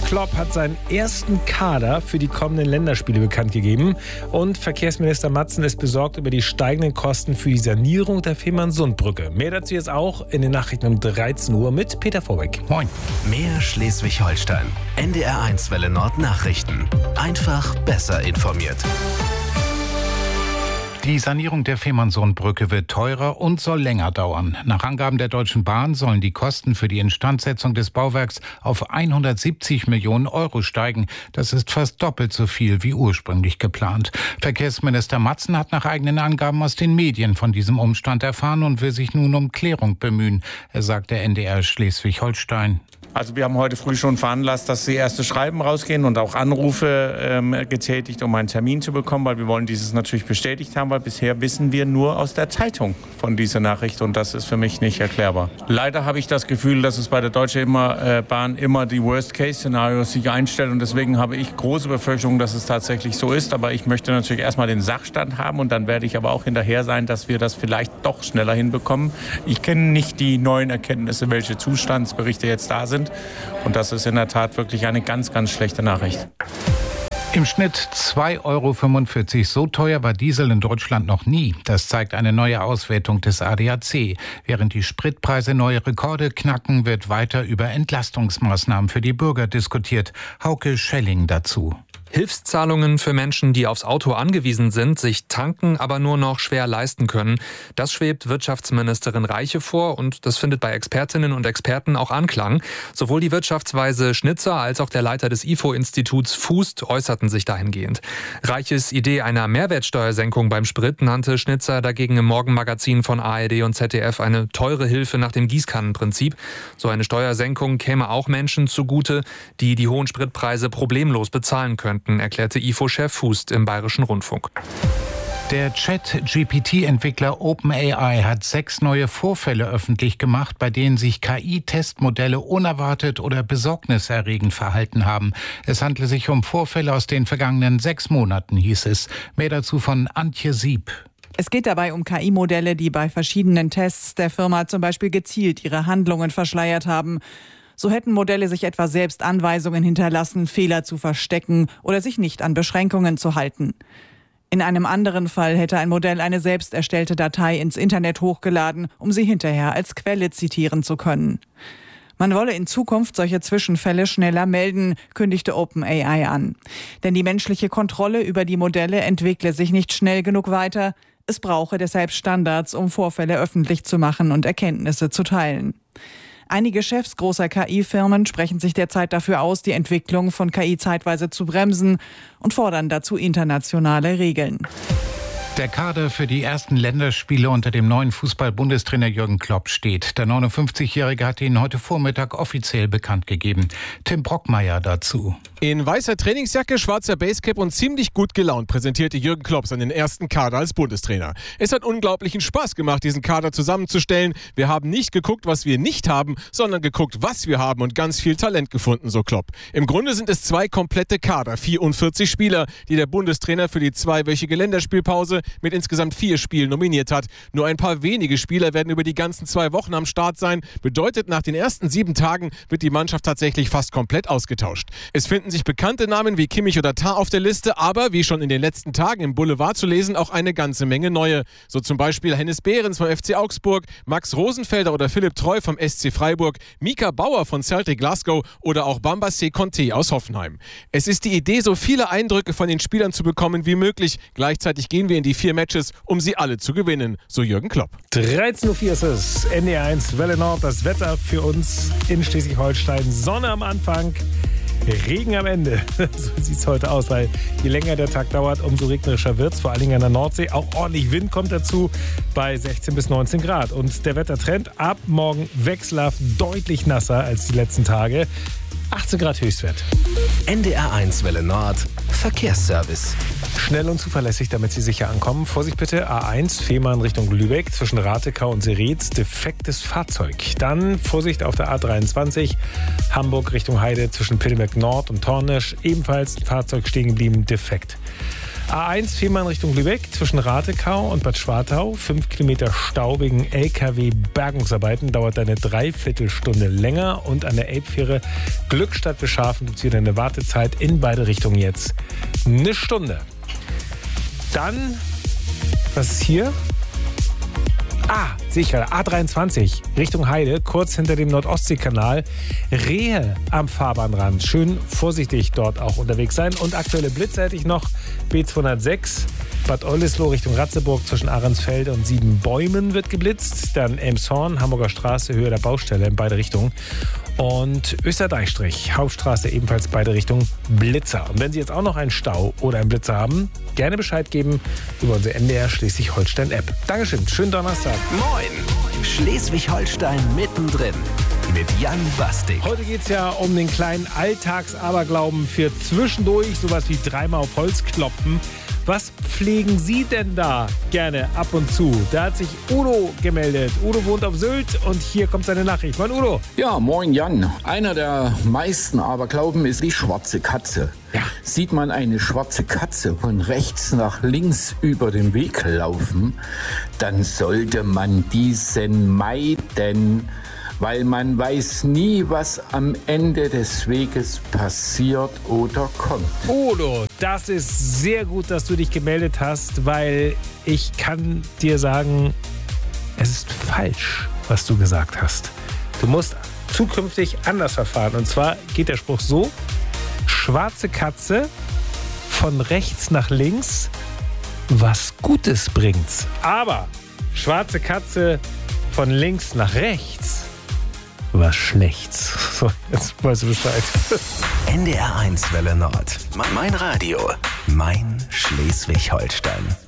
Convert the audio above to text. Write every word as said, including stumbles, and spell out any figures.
Klopp hat seinen ersten Kader für die kommenden Länderspiele bekannt gegeben. Und Verkehrsminister Matzen ist besorgt über die steigenden Kosten für die Sanierung der Fehmarnsundbrücke. Mehr dazu jetzt auch in den Nachrichten um dreizehn Uhr mit Peter Vorbeck. Moin. Mehr Schleswig-Holstein. N D R eins Welle Nord Nachrichten. Einfach besser informiert. Die Sanierung der Fehmarnsundbrücke wird teurer und soll länger dauern. Nach Angaben der Deutschen Bahn sollen die Kosten für die Instandsetzung des Bauwerks auf hundertsiebzig Millionen Euro steigen. Das ist fast doppelt so viel wie ursprünglich geplant. Verkehrsminister Matzen hat nach eigenen Angaben aus den Medien von diesem Umstand erfahren und will sich nun um Klärung bemühen. Er sagt der N D R Schleswig-Holstein. Also wir haben heute früh schon veranlasst, dass die erste Schreiben rausgehen und auch Anrufe ähm, getätigt, um einen Termin zu bekommen, weil wir wollen dieses natürlich bestätigt haben, weil bisher wissen wir nur aus der Zeitung von dieser Nachricht und das ist für mich nicht erklärbar. Leider habe ich das Gefühl, dass es bei der Deutschen immer, äh, Bahn immer die Worst-Case-Szenarios sich einstellen und deswegen habe ich große Befürchtungen, dass es tatsächlich so ist, aber ich möchte natürlich erstmal den Sachstand haben und dann werde ich aber auch hinterher sein, dass wir das vielleicht doch schneller hinbekommen. Ich kenne nicht die neuen Erkenntnisse, welche Zustandsberichte jetzt da sind. Und das ist in der Tat wirklich eine ganz, ganz schlechte Nachricht. Im Schnitt zwei Euro fünfundvierzig. So teuer war Diesel in Deutschland noch nie. Das zeigt eine neue Auswertung des A D A C. Während die Spritpreise neue Rekorde knacken, wird weiter über Entlastungsmaßnahmen für die Bürger diskutiert. Hauke Schelling dazu. Hilfszahlungen für Menschen, die aufs Auto angewiesen sind, sich tanken, aber nur noch schwer leisten können. Das schwebt Wirtschaftsministerin Reiche vor und das findet bei Expertinnen und Experten auch Anklang. Sowohl die Wirtschaftsweise Schnitzer als auch der Leiter des I F O-Instituts Fußt äußerten sich dahingehend. Reiches Idee einer Mehrwertsteuersenkung beim Sprit nannte Schnitzer dagegen im Morgenmagazin von A R D und Z D F eine teure Hilfe nach dem Gießkannenprinzip. So eine Steuersenkung käme auch Menschen zugute, die die hohen Spritpreise problemlos bezahlen könnten, erklärte I F O-Chef Fußt im Bayerischen Rundfunk. Der Chat-G P T-Entwickler OpenAI hat sechs neue Vorfälle öffentlich gemacht, bei denen sich K I-Testmodelle unerwartet oder besorgniserregend verhalten haben. Es handle sich um Vorfälle aus den vergangenen sechs Monaten, hieß es. Mehr dazu von Antje Sieb. Es geht dabei um K I-Modelle, die bei verschiedenen Tests der Firma zum Beispiel gezielt ihre Handlungen verschleiert haben. So hätten Modelle sich etwa selbst Anweisungen hinterlassen, Fehler zu verstecken oder sich nicht an Beschränkungen zu halten. In einem anderen Fall hätte ein Modell eine selbst erstellte Datei ins Internet hochgeladen, um sie hinterher als Quelle zitieren zu können. Man wolle in Zukunft solche Zwischenfälle schneller melden, kündigte OpenAI an. Denn die menschliche Kontrolle über die Modelle entwickle sich nicht schnell genug weiter. Es brauche deshalb Standards, um Vorfälle öffentlich zu machen und Erkenntnisse zu teilen. Einige Chefs großer K I-Firmen sprechen sich derzeit dafür aus, die Entwicklung von K I zeitweise zu bremsen und fordern dazu internationale Regeln. Der Kader für die ersten Länderspiele unter dem neuen Fußball-Bundestrainer Jürgen Klopp steht. Der neunundfünfzigjährige hat ihn heute Vormittag offiziell bekannt gegeben. Tim Brockmeier dazu. In weißer Trainingsjacke, schwarzer Basecap und ziemlich gut gelaunt präsentierte Jürgen Klopp seinen ersten Kader als Bundestrainer. Es hat unglaublichen Spaß gemacht, diesen Kader zusammenzustellen. Wir haben nicht geguckt, was wir nicht haben, sondern geguckt, was wir haben und ganz viel Talent gefunden, so Klopp. Im Grunde sind es zwei komplette Kader, vierundvierzig Spieler, die der Bundestrainer für die zweiwöchige Länderspielpause mit insgesamt vier Spielen nominiert hat. Nur ein paar wenige Spieler werden über die ganzen zwei Wochen am Start sein. Bedeutet, nach den ersten sieben Tagen wird die Mannschaft tatsächlich fast komplett ausgetauscht. Es finden sich bekannte Namen wie Kimmich oder Tah auf der Liste, aber wie schon in den letzten Tagen im Boulevard zu lesen, auch eine ganze Menge neue. So zum Beispiel Hennes Behrens vom F C Augsburg, Max Rosenfelder oder Philipp Treu vom S C Freiburg, Mika Bauer von Celtic Glasgow oder auch Bambassé Conté aus Hoffenheim. Es ist die Idee, so viele Eindrücke von den Spielern zu bekommen wie möglich. Gleichzeitig gehen wir in die vier Matches, um sie alle zu gewinnen, so Jürgen Klopp. dreizehn Uhr vier ist es, N D R eins Welle Nord, das Wetter für uns in Schleswig-Holstein. Sonne am Anfang, Regen am Ende. So sieht es heute aus, weil je länger der Tag dauert, umso regnerischer wird es, vor allen Dingen an der Nordsee. Auch ordentlich Wind kommt dazu bei sechzehn bis neunzehn Grad. Und der Wettertrend ab morgen wechselhaft deutlich nasser als die letzten Tage. achtzehn Grad Höchstwert. N D R eins Welle Nord Verkehrsservice. Schnell und zuverlässig, damit Sie sicher ankommen. Vorsicht bitte, A eins, Fehmarn Richtung Lübeck, zwischen Ratekau und Seretz, defektes Fahrzeug. Dann Vorsicht auf der A dreiundzwanzig, Hamburg Richtung Heide, zwischen Pittelberg Nord und Tornisch, ebenfalls Fahrzeug stehen geblieben, defekt. A eins Fehmarn Richtung Lübeck zwischen Ratekau und Bad Schwartau. Fünf Kilometer Stau wegen L K W-Bergungsarbeiten. Dauert eine Dreiviertelstunde länger. Und an der Elbfähre Glückstadt Beschafen gibt es wieder eine Wartezeit in beide Richtungen jetzt. Eine Stunde. Dann, was ist hier? Ah, sehe ich gerade, A dreiundzwanzig Richtung Heide, kurz hinter dem Nordostseekanal. Rehe am Fahrbahnrand. Schön vorsichtig dort auch unterwegs sein. Und aktuelle Blitze hätte ich noch. B zweihundertsechs, Bad Oldesloe Richtung Ratzeburg zwischen Ahrensfeld und Siebenbäumen wird geblitzt. Dann Elmshorn, Hamburger Straße, Höhe der Baustelle in beide Richtungen. Und Österdeichstrich, Hauptstraße ebenfalls beide Richtungen Blitzer. Und wenn Sie jetzt auch noch einen Stau oder einen Blitzer haben, gerne Bescheid geben über unsere N D R Schleswig-Holstein-App. Dankeschön, schönen Donnerstag. Moin, Schleswig-Holstein mittendrin mit Jan Bastik. Heute geht es ja um den kleinen Alltagsaberglauben für zwischendurch, sowas wie dreimal auf Holz klopfen. Was pflegen Sie denn da gerne ab und zu? Da hat sich Udo gemeldet. Udo wohnt auf Sylt und hier kommt seine Nachricht. Moin Udo. Ja, moin Jan. Einer der meisten Aberglauben ist die schwarze Katze. Ja. Sieht man eine schwarze Katze von rechts nach links über den Weg laufen, dann sollte man diesen meiden, weil man weiß nie, was am Ende des Weges passiert oder kommt. Udo, das ist sehr gut, dass du dich gemeldet hast, weil ich kann dir sagen, es ist falsch, was du gesagt hast. Du musst zukünftig anders verfahren. Und zwar geht der Spruch so: Schwarze Katze von rechts nach links, was Gutes bringt's. Aber schwarze Katze von links nach rechts, was Schlechts. So, jetzt weißt du Bescheid. N D R eins Welle Nord. Mein Radio. Mein Schleswig-Holstein.